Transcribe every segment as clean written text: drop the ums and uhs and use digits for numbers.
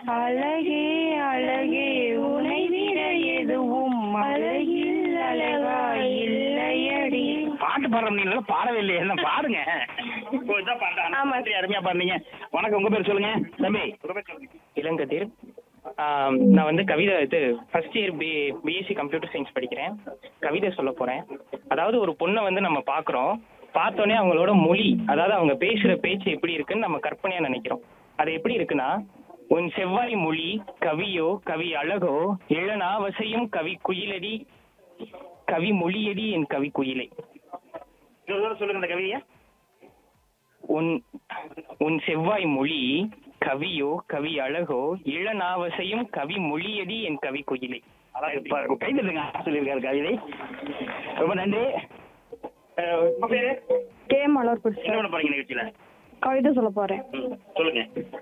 அழகே அழகே உனை விட எதுவும் அழகில் அழகா இல்லையடி. பாட்டு பாடுற நீங்க பாடவே இல்லையே, என்ன பாடுங்க. இப்போ இதான் பாடுறேன். ஆமா. அருமையா பாடுறீங்க. வணக்கம், உங்க பேர் சொல்லுங்க. தம்பி உங்க பேர் சொல்லுங்க. இளங்கதிர். நான் வந்து கவிதை first year BSc computer science படிக்கிறேன். கவிதை சொல்ல போகிறேன். அதாவது ஒரு பொண்ணை வந்து நம்ம பார்க்குறோம், பார்த்தோன்னே அவங்களோட மொழி, அதாவது அவங்க பேசுகிற பேச்சு எப்படி இருக்குன்னு நம்ம கற்பனையாக நினைக்கிறோம். அது எப்படி இருக்குன்னா, உன் செவ்வாய் மொழி கவியோ கவி அழகோ இளநாவசையும் கவி குயிலடி கவி மொழியடி என் கவி குயிலை. சொல்லுங்க இந்த கவியை. உன் உன் செவ்வாய் மொழி கவியோ கவி அழகோ இளநாவசையும் கவி மொழியடி என் கவி குயிலை. கைதுங்க சொல்லியிருக்காரு கவிதை. ரொம்ப நன்றி. உங்க பேரு? கே மலர்புட் என்ன பண்ண போறீங்க நிகழ்ச்சியில? கவிதை சொல்ல போறேன். சொல்லுங்க.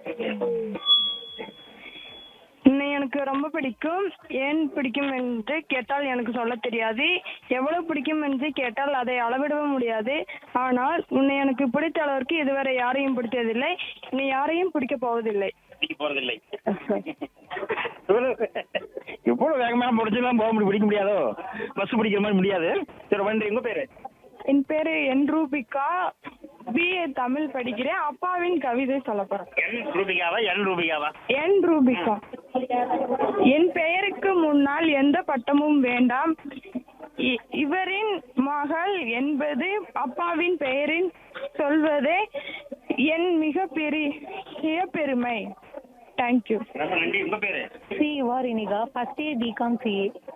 உன்னை எனக்கு ரொம்ப பிடிக்கும். ஏன் பிடிக்கும் என்று கேட்டால் எனக்கு சொல்ல தெரியாது. எவ்வளவு பிடிக்கும் என்று கேட்டால் அதை அளவிடவும் முடியாது. ஆனால் உன்னை எனக்கு பிடித்த அளவிற்கு இதுவரை யாரையும் பிடித்ததில்லை, இனி யாரையும் பிடிக்க போவதில்லை. போறதில்லை. எவ்வளவு வேகமா முடிச்செல்லாம் பிடிக்க முடியாதோ, பஸ் பிடிக்கிற மாதிரி முடியாது. சரி, நன்றி. உங்க பேரு? என் பேரு என் ரூபிகா. பிஏ தமிழ் படிக்கிறேன். அப்பாவின் கவிதை சொல்ல போறேன். என் ரூபிகாவா? என் ரூபிகாவா? என் ரூபிகா. என் பெயருக்கு முன்னால் எந்த பட்டமும் வேண்டாம். இவரின் மகள் என்பது அப்பாவின் பெயரின் சொல்வதே என் மிக பெரிய பெருமை. தேங்க்யூ. நன்றி. உங்க பேரு? C வாரினிகா. First year BCom CA.